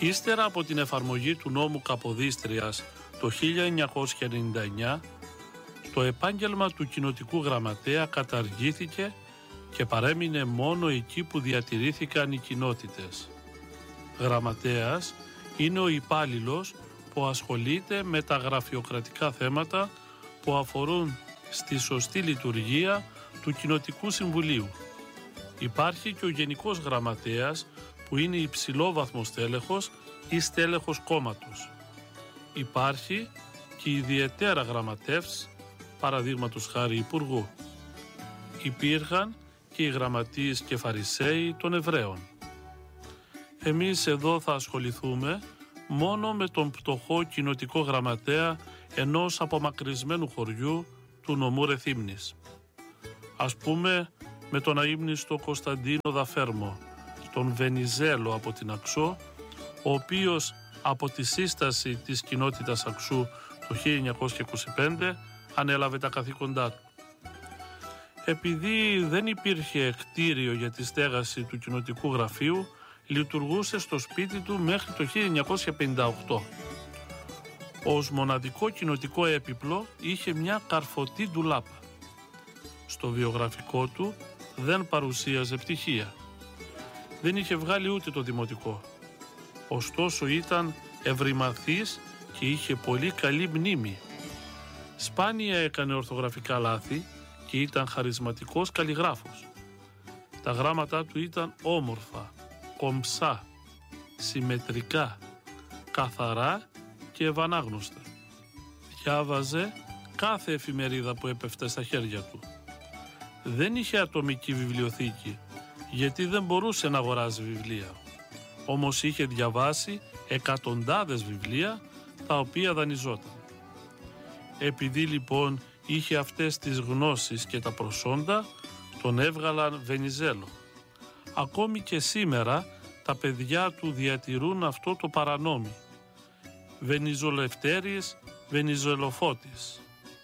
Ύστερα από την εφαρμογή του νόμου Καποδίστριας το 1999, το επάγγελμα του κοινοτικού γραμματέα καταργήθηκε και παρέμεινε μόνο εκεί που διατηρήθηκαν οι κοινότητες. Γραμματέας είναι ο υπάλληλος που ασχολείται με τα γραφειοκρατικά θέματα που αφορούν στη σωστή λειτουργία του Κοινοτικού Συμβουλίου. Υπάρχει και ο Γενικός Γραμματέας που είναι υψηλόβαθμος στέλεχος ή στέλεχος κόμματος. Υπάρχει και η ιδιαιτέρα γραμματεύς, παραδείγματος χάρη Υπουργού. Υπήρχαν και οι γραμματείες και φαρισαίοι των Εβραίων. Εμείς εδώ θα ασχοληθούμε μόνο με τον πτωχό κοινοτικό γραμματέα ενός απομακρυσμένου χωριού του νομού Ρεθύμνης. Ας πούμε με τον αείμνηστο Κωνσταντίνο Δαφέρμο, τον Βενιζέλο από την Αξό, ο οποίος από τη σύσταση της κοινότητας Αξού το 1925 ανέλαβε τα καθήκοντά του. Επειδή δεν υπήρχε κτίριο για τη στέγαση του κοινοτικού γραφείου, λειτουργούσε στο σπίτι του μέχρι το 1958. Ως μοναδικό κοινοτικό έπιπλο είχε μια καρφωτή ντουλάπα. Στο βιογραφικό του δεν παρουσίαζε πτυχία. Δεν είχε βγάλει ούτε το δημοτικό. Ωστόσο ήταν ευρυμαθής και είχε πολύ καλή μνήμη. Σπάνια έκανε ορθογραφικά λάθη και ήταν χαρισματικός καλλιγράφος. Τα γράμματά του ήταν όμορφα, κομψά, συμμετρικά, καθαρά και ευανάγνωστα. Διάβαζε κάθε εφημερίδα που έπεφτε στα χέρια του. Δεν είχε ατομική βιβλιοθήκη, γιατί δεν μπορούσε να αγοράζει βιβλία. Όμως είχε διαβάσει εκατοντάδες βιβλία, τα οποία δανειζόταν. Επειδή λοιπόν είχε αυτές τις γνώσεις και τα προσόντα, τον έβγαλαν Βενιζέλο. Ακόμη και σήμερα τα παιδιά του διατηρούν αυτό το παρανόμι. Βενιζολευτέρης, Βενιζελοφώτης.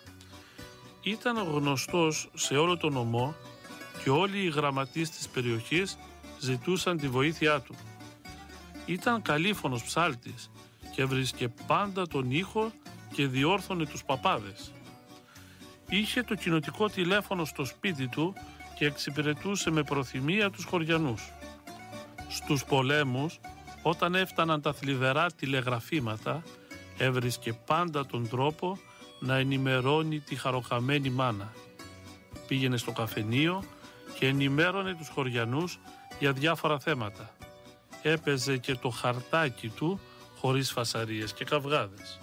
Ήταν γνωστός σε όλο τον νομό και όλοι οι γραμματείς της περιοχής ζητούσαν τη βοήθειά του. Ήταν καλήφωνος ψάλτης και βρίσκε πάντα τον ήχο και διόρθωνε τους παπάδες. Είχε το κοινοτικό τηλέφωνο στο σπίτι του και εξυπηρετούσε με προθυμία τους χωριανούς. Στους πολέμους, όταν έφταναν τα θλιβερά τηλεγραφήματα, έβρισκε πάντα τον τρόπο να ενημερώνει τη χαροχαμένη μάνα. Πήγαινε στο καφενείο και ενημέρωνε τους χωριανούς για διάφορα θέματα. Έπαιζε και το χαρτάκι του χωρίς φασαρίες και καυγάδες.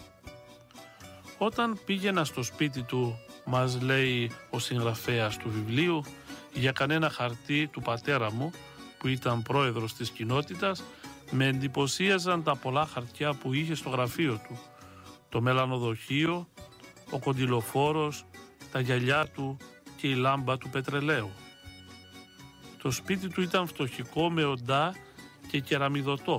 Όταν πήγαινα στο σπίτι του, μας λέει ο συγγραφέας του βιβλίου, για κανένα χαρτί του πατέρα μου, που ήταν πρόεδρος της κοινότητας, με εντυπωσίαζαν τα πολλά χαρτιά που είχε στο γραφείο του, το μελανοδοχείο, ο κοντιλοφόρος, τα γυαλιά του και η λάμπα του πετρελαίου. Το σπίτι του ήταν φτωχικό με οντά και κεραμιδωτό.